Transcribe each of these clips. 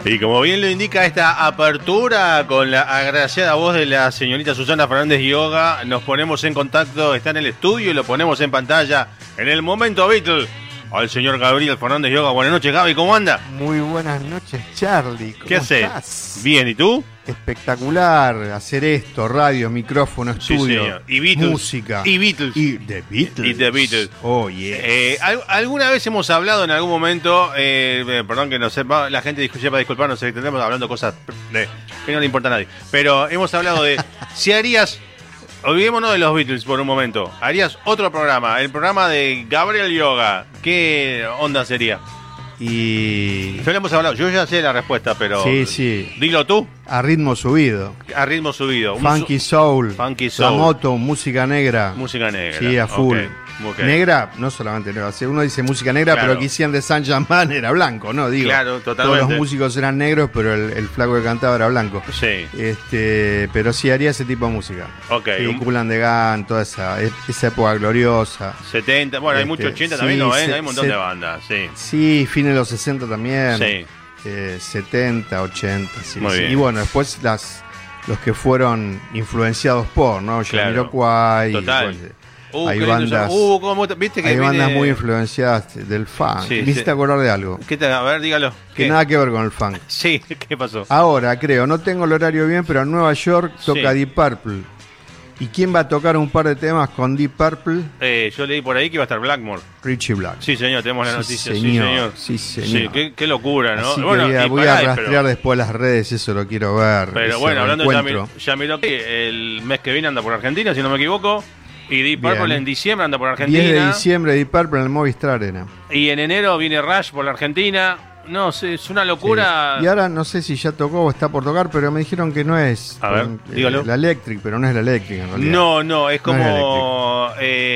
Y como bien lo indica esta apertura con la agraciada voz de la señorita Susana Fernández Quiroga, nos ponemos en contacto, está en el estudio y lo ponemos en pantalla en el momento Beatle al señor Gabriel Fernández Quiroga. Buenas noches, Gaby, ¿cómo anda? Muy buenas noches, Charlie. ¿Cómo ¿Qué haces? estás? Bien, ¿y tú? Espectacular hacer esto, radio, micrófono, estudio, señor. Y Beatles. música. Y Beatles. Y The Beatles. Y The Beatles. Oh, yes. Alguna vez hemos hablado en algún momento, perdón que no sepa, la gente sepa disculpar, nos extendemos hablando cosas que no le importa a nadie, pero hemos hablado de si harías, olvidémonos de los Beatles por un momento, harías otro programa, el programa de Gabriel Quiroga, ¿qué onda sería? Y... Ya lo hemos hablado, yo ya sé la respuesta, pero Sí. Dilo tú, A ritmo subido. a ritmo subido. Funky soul. Funky La soul. moto, música negra. Música negra. Sí, a full. Ok. Negra, no solamente negra. Uno dice música negra, Claro. pero quisieran de Saint Germain era blanco, ¿no? Digo, Claro, totalmente. todos los músicos eran negros, pero el flaco que cantaba era blanco. Sí, Pero sí haría ese tipo de música. ok. Sí, Kool and the Gang, toda esa época gloriosa. 70, bueno, hay muchos 80 también, sí, 90, hay un montón de bandas, sí. Sí, fines de los 60 también. Sí. 70, 80, sí. Muy sí. bien. Y bueno, después los que fueron influenciados por, ¿no? Claro. Jamiroquai. Total. Hay qué lindo bandas, son. ¿Cómo viste que hay bandas viene- muy influenciadas del funk. Sí, Me hiciste acordar de algo. A ver, dígalo. Que ¿Qué? nada que ver con el funk. Sí, ¿qué pasó? Ahora, creo, no tengo el horario bien, pero en Nueva York toca Sí. Deep Purple. ¿Y quién va a tocar un par de temas con Deep Purple? Yo leí por ahí que iba a estar Blackmore. Richie Black. Sí, señor, tenemos la Sí, noticia. señor. Sí, Sí, señor. señor. Qué locura, ¿no? Así que y voy pará, a rastrear pero, después las redes, eso lo quiero ver. pero ese bueno, hablando de reencuentro. Jamiroquai, el mes que viene anda por Argentina, si no me equivoco. Y Deep Bien. Purple en diciembre anda por 10 de Argentina. diciembre, Deep Purple en el Movistar Arena. Y en enero viene Rush por la Argentina. No, es una locura. Sí. Y ahora no sé si ya tocó o está por tocar, pero me dijeron que no es A ver, dígalo. la Electric, pero no es la Electric en realidad. No, es como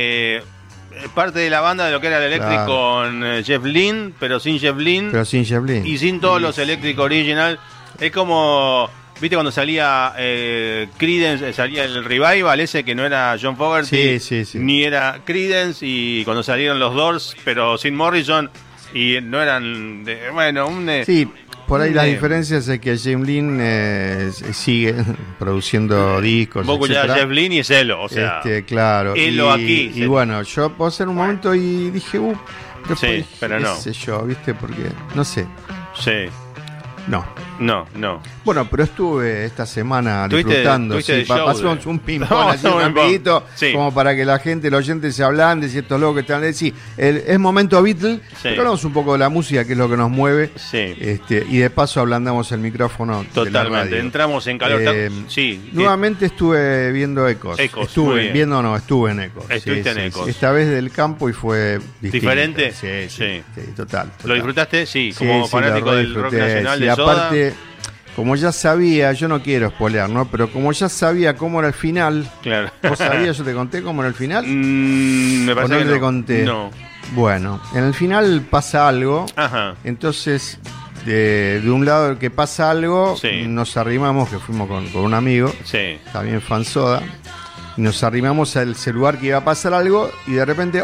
parte de la banda de lo que era el Electric Claro. con Jeff Lynne, pero sin Jeff Lynne Pero sin Jeff Lynne. y sin todos los Electric Original. Es como, ¿viste cuando salía Creedence, salía el revival ese que no era John Fogerty, Sí. ni era Creedence, y cuando salieron los Doors, pero sin Morrison, y no eran, Sí, por ahí las un- diferencias es que Jeff Lynne sigue produciendo discos, vos escuchás a etcétera. Jeff Lynne y es Elo, o sea, Claro. Elo aquí, Y sí. bueno, yo pasé en un momento y dije, después Sí, dije, pero qué no. sé yo, ¿viste? Porque, no sé, sí, no. no. Bueno, pero estuve esta semana Tuviste- disfrutando. tuviste de show Pasamos de- un ping-pong No, así un ping-pong. rapidito, Sí. como para que la gente, el oyente se ablande, si estos locos que están. Sí, es momento Beatle, pero hablamos un poco de la música, que es lo que nos mueve. Sí. Y de paso ablandamos el micrófono. de la Totalmente, radio. entramos en calor. Sí. Nuevamente estuve viendo Ecos. Ecos, muy bien. Estuve en Ecos. Estuviste en Ecos. Esta vez del campo y fue distinto. ¿Diferente? Sí, total. ¿Lo disfrutaste? Sí, Sí, como sí, fanático la del rock disfruté. nacional Sí, de Soda. aparte, como ya sabía, yo no quiero spoilear, ¿no? Pero como ya sabía cómo era el final, Claro. ¿vos sabías? Yo te conté cómo era el final. Me ¿O parece no que te no. conté? No. Bueno, en el final pasa algo. Ajá. Entonces, de un lado que pasa algo, Sí. nos arrimamos, que fuimos con un amigo, Sí. también fan Soda, y nos arrimamos al lugar que iba a pasar algo, y de repente,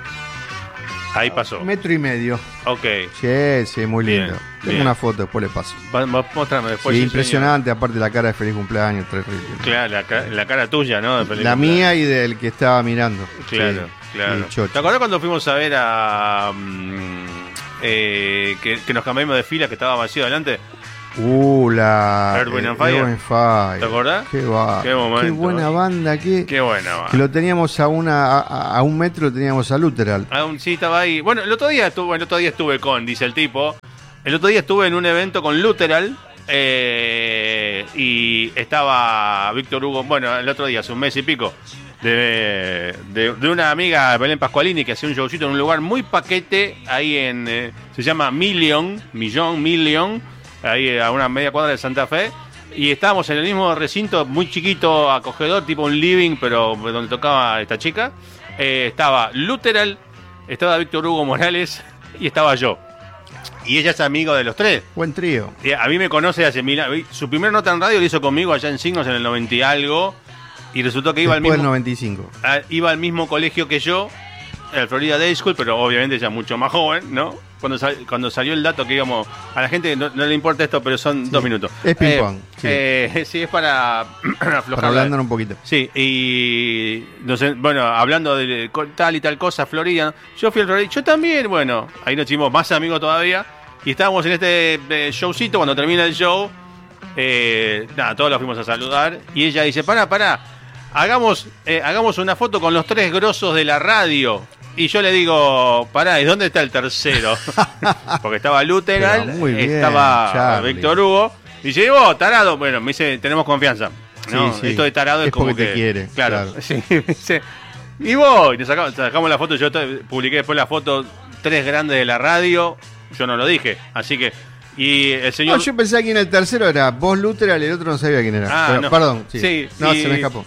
Ahí pasó. 1,5 metros. Ok. Sí, muy Bien, lindo. Tengo bien. una foto, después le paso. Mostrame después. Sí, sí, impresionante, aparte la cara de feliz cumpleaños, terrible. señor. Claro, la cara tuya, ¿no? De feliz La cumpleaños. mía y del que estaba mirando. Claro, Sí, claro. y Chocho. ¿Te acordás cuando fuimos a ver a. que nos cambiamos de fila, que estaba vacío adelante? La Earth, Wind and Fire. Earth, Wind and Fire. ¿Te acordás? Qué va. Qué momento. Qué buena banda, Qué buena, va. que lo teníamos a un metro, lo teníamos a Luteral. Sí, estaba ahí. Bueno, el otro día estuve con, dice el tipo. El otro día estuve en un evento con Luteral. Y estaba Víctor Hugo. Bueno, el otro día, hace un mes y pico. De una amiga, Belén Pascualini, que hacía un showcito en un lugar muy paquete. Ahí en. Se llama Million. Ahí a una media cuadra de Santa Fe. Y estábamos en el mismo recinto, muy chiquito, acogedor, tipo un living, pero donde tocaba esta chica. Estaba Luteral, estaba Víctor Hugo Morales y estaba yo. Y ella es amigo de los tres. Buen trío. Y a mí me conoce hace 1000 años. Su primer nota en radio lo hizo conmigo allá en Signos en el 90 y algo. Y resultó que iba Después del al 95. mismo colegio que yo, el Florida Day School, pero obviamente ella mucho más joven, ¿no? cuando salió el dato que íbamos... A la gente no le importa esto, pero son 2 minutos. Es ping-pong. Sí, es para aflojar. Para hablar un poquito. Sí, y... No sé, bueno, hablando de tal y tal cosa, Florida. Yo fui al Florida. Yo también, bueno. Ahí nos hicimos más amigos todavía. Y estábamos en este showcito. Cuando termina el show, todos los fuimos a saludar. Y ella dice, pará. Hagamos una foto con los 3 grosos de la radio. Y yo le digo, pará, ¿y dónde está el tercero? Porque estaba Luteral, estaba Charlie. Víctor Hugo. Y dice, vos, tarado. Bueno, me dice, tenemos confianza. ¿No? Sí. Esto de tarado es como porque que... te quiere. Claro. Sí, me dice, y vos, y nos sacamos la foto. Yo publiqué después la foto, 3 grandes de la radio. Yo no lo dije, así que... Y el señor... No, yo pensé que en el tercero era vos, Luteral, y el otro no sabía quién era. Pero, no. Perdón, sí. No, se me escapó.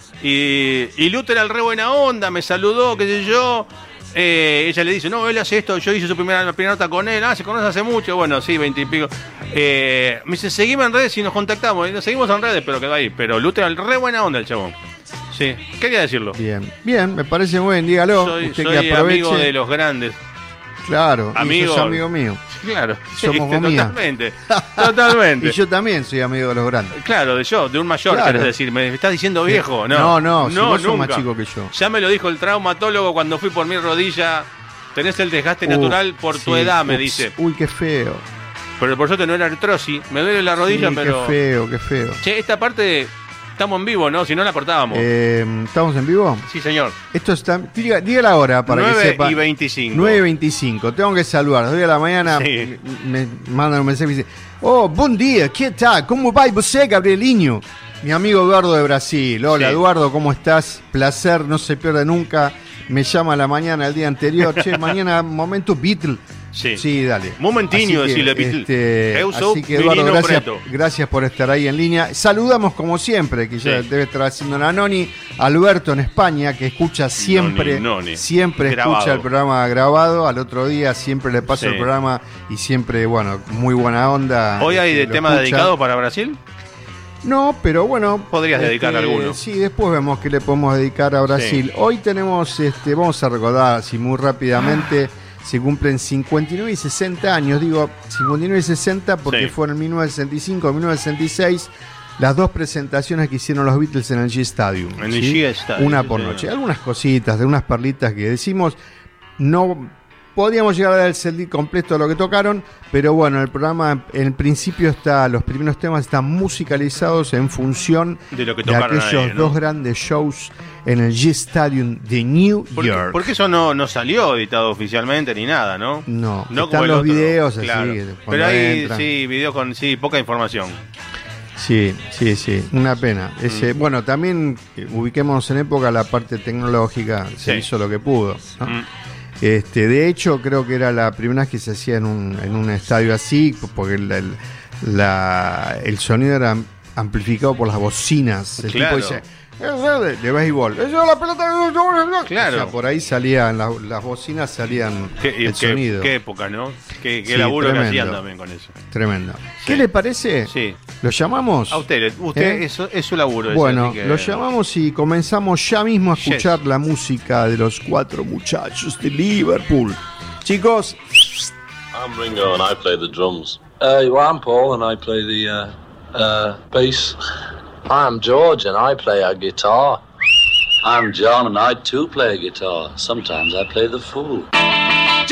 Y Luteral re buena onda, me saludó, qué sé yo. Ella le dice, no, él hace esto, yo hice su primera nota con él, se conoce hace mucho, bueno, sí, 20 y pico. Me dice, seguime en redes y nos contactamos. Y nos seguimos en redes, pero quedó ahí. Pero Luteral, re buena onda el chabón. Sí, quería decirlo. Bien, me parece muy bien, dígalo. Soy que aproveche. Amigo de los grandes. Claro, amigo, y sos amigo mío. Claro, somos totalmente. Y yo también soy amigo de los grandes. Claro, de un mayor, querés decir, me estás diciendo viejo. No, si vos sos más chico que yo. Ya me lo dijo el traumatólogo cuando fui por mi rodilla. Tenés el desgaste natural por tu edad, me dice. Uy, qué feo. Pero por suerte no era artrosis, me duele la rodilla, pero... Qué feo. Che, esta parte... Estamos en vivo, ¿no? Si no la cortábamos. ¿Estamos en vivo? Sí, señor. Esto está... Diga la hora para que sepa. 9:25. 9:25. Tengo que saludar. 2 de la mañana me mandan un mensaje y me dicen, buen día, ¿qué tal? ¿Cómo va você, Gabrielinho? Mi amigo Eduardo de Brasil. Hola, Eduardo, ¿cómo estás? Placer, no se pierde nunca. Me llama a la mañana, el día anterior. Che, mañana, momento Beatle. Sí, dale. Momentiño, decirle Beatle. Así que, Eduardo, gracias por estar ahí en línea. Saludamos como siempre, que ya debe estar haciendo la Noni. Alberto en España, que escucha siempre, siempre escucha el programa grabado. Al otro día siempre le paso el programa y siempre, bueno, muy buena onda. ¿Hoy hay de tema dedicado para Brasil? No, pero bueno. Podrías dedicar alguno. Sí, después vemos que le podemos dedicar a Brasil. Hoy tenemos, vamos a recordar así muy rápidamente, se cumplen 59 y 60 años. Digo 59 y 60 porque fueron en 1965 y 1966 las 2 presentaciones que hicieron los Beatles en el Shea Stadium. En el Shea Stadium. Una por noche. Algunas cositas, de unas perlitas que decimos. No podíamos llegar a dar el CD completo de lo que tocaron, pero bueno, el programa en principio los primeros temas están musicalizados en función de lo que tocaron de aquellos ahí, ¿no? 2 grandes shows en el Shea Stadium de New York. Porque eso no salió editado oficialmente ni nada, ¿no? No están los videos claro. Así. Pero hay videos con poca información. Sí, una pena. Bueno, también ubiquémonos en época, la parte tecnológica se hizo lo que pudo, ¿no? De hecho, creo que era la primera vez que se hacía en un estadio así, porque el sonido era amplificado por las bocinas. El tipo dice, de béisbol. Eso es la pelota. Claro. O sea, por ahí salían, las bocinas salían el sonido. Qué época, ¿no? Qué laburo que hacían también con eso. Tremendo. ¿Qué le parece? Sí. ¿Lo llamamos? A usted eso es su laburo. Bueno, lo llamamos y comenzamos ya mismo a escuchar la música de los 4 muchachos de Liverpool. Chicos. I'm Ringo and I play the drums. I'm Paul and I play the bass. I'm George and I play a guitar. I'm John and I too play a guitar. Sometimes I play the fool.